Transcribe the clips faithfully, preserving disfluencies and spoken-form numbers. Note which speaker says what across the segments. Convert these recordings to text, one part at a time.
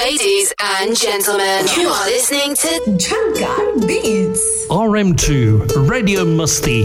Speaker 1: Ladies and gentlemen, you are listening to
Speaker 2: Jhankar Beats.
Speaker 3: R M two Radio Musti.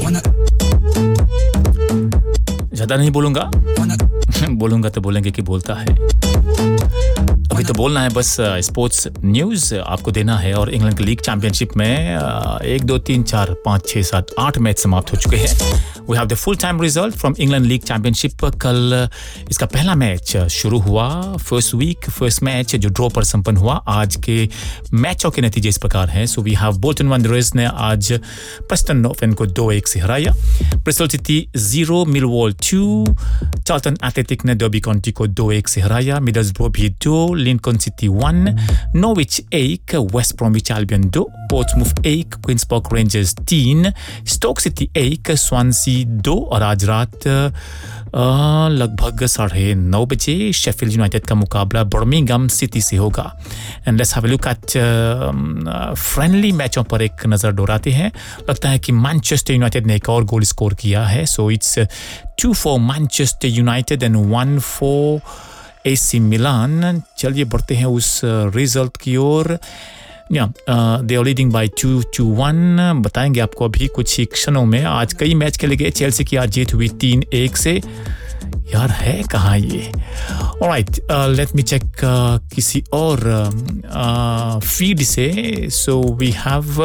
Speaker 4: ज़्यादा नहीं बोलूँगा बोलूँगा तो बोलेंगे कि बोलता है अभी तो बोलना है बस स्पोर्ट्स न्यूज़ आपको देना है और इंग्लैंड की लीग चैंपियनशिप में एक दो तीन चार पाँच छः सात आठ मैच समाप्त हो चुके हैं we have the full time result from England league championship कल इसका पहला मैच शुरू हुआ फर्स्ट वीक फर्स्ट मैच जो ड्रॉ पर संपन्न हुआ आज के मैचों के नतीजे इस प्रकार हैं सो वी हैव बोल्टन वंडरर्स ने आज प्रेस्टन नॉर्थ एंड को दो एक से हराया Bristol city zero Millwall to Charlton athletic ने डर्बी काउंटी को दो एक से हराया मिडलसब्रो भी दो लिंकन सिटी वन नॉर्विच एक वेस्ट ब्रॉमविच एल्बियन दो पोर्ट्समूथ एक क्वींस पार्क रेंजर्स तीन स्टोक सिटी एक स्वानसी दो और आज रात लगभग साढ़े नौ बजे शेफील्ड यूनाइटेड का मुकाबला बर्मिंघम सिटी से होगा and let's have a look at friendly मैचों पर एक नज़र दौड़ाते हैं लगता है कि मैनचेस्टर यूनाइटेड ने एक और गोल स्कोर किया है so it's to for Manchester United and one for AC Milan चलिए बढ़ते हैं उस रिजल्ट की ओर या they are leading by two to one बताएंगे आपको अभी कुछ ही क्षणों में आज कई मैच खेले गए चेल्सी की आज जीत हुई तीन एक से यार है कहाँ ये ऑलराइट लेट मी चेक किसी और फीड से सो वी हैव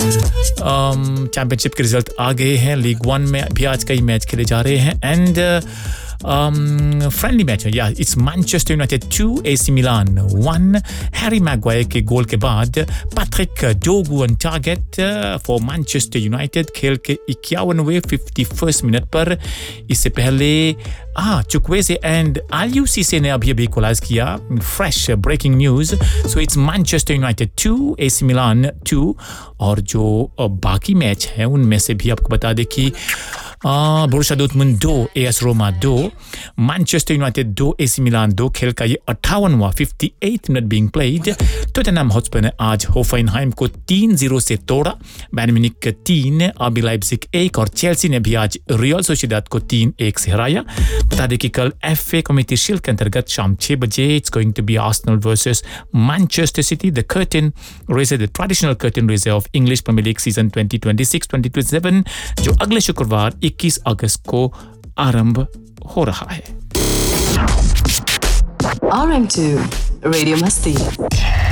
Speaker 4: चैंपियनशिप के रिजल्ट आ गए हैं लीग वन में भी आज कई मैच खेले जा रहे हैं and Um, friendly match, yeah, it's Manchester United two, A C Milan one. Harry Maguire के गोल के बाद Patrick Dorgu on target uh, for Manchester United खेल के इक्यावनवें fifty-first मिनट पर इससे पहले ah Chukwueze and Aliou Cisse ने अभी अभी इक्वलाइज किया fresh breaking news so it's Manchester United two, A C Milan two और जो बाकी मैच हैं उनमें से भी आपको बता दें कि बोरुसिया डॉर्टमुंड दो एएस रोमा दो मैनचेस्टर यूनाइटेड दो एसी मिलान दो खेल का ये अट्ठावनवां fifty-eighth minute being played Tottenham Hotspur ने आज होफेनहाइम को तीन ज़ीरो से तोड़ा बायर्न म्यूनिख तीन आरबी लाइप्जिग एक और चेल्सी ने भी आज रियल सोसिएदाद को तीन एक से हराया बता दें कि कल एफए कम्युनिटी शील्ड के अंतर्गत शाम छह बजे it's going to be Arsenal versus Manchester city the curtain raiser the traditional curtain raiser of English premiere league season twenty twenty-six twenty twenty-seven जो अगले शुक्रवार इक्कीस अगस्त को आरंभ हो रहा है
Speaker 2: R M two Radio Musti.